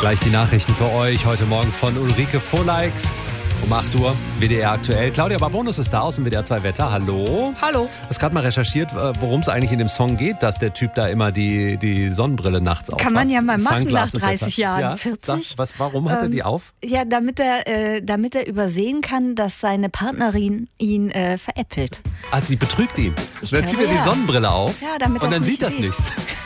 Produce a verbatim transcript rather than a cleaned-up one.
Gleich die Nachrichten für euch heute Morgen von Ulrike Vorlikes. Um acht Uhr, W D R aktuell. Claudia Barbonus ist da aus dem W D R zwei Wetter. Hallo. Hallo. Du hast gerade mal recherchiert, worum es eigentlich in dem Song geht, dass der Typ da immer die, die Sonnenbrille nachts aufhat. Kann man ja mal machen Sunglasses nach dreißig Jahren. Ja, vierzig. Sag, was, warum hat ähm, er die auf? Ja, damit er, äh, damit er übersehen kann, dass seine Partnerin ihn äh, veräppelt. Ah, die betrügt ihn. Ich Dann glaube, zieht er die ja. Sonnenbrille auf Ja, damit und das dann nicht sieht das sieht. nicht.